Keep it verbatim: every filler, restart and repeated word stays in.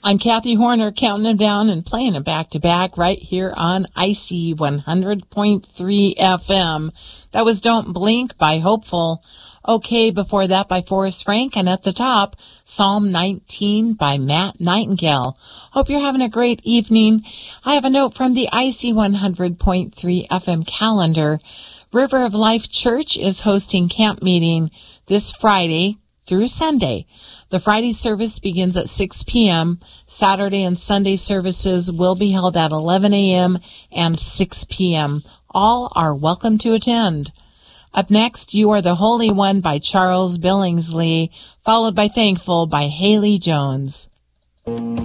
I'm Kathy Horner, counting them down and playing them back-to-back right here on I C one hundred point three F M. That was Don't Blink by Hopeful. Okay, before that by Forrest Frank, and at the top, Psalm nineteen by Matt Nightingale. Hope you're having a great evening. I have a note from the I C one hundred point three F M calendar. River of Life Church is hosting camp meeting this Friday through Sunday. The Friday service begins at six p.m. Saturday and Sunday services will be held at eleven a.m. and six p.m. All are welcome to attend. Up next, You Are the Holy One by Charles Billingsley, followed by Thankful by Haley Jones.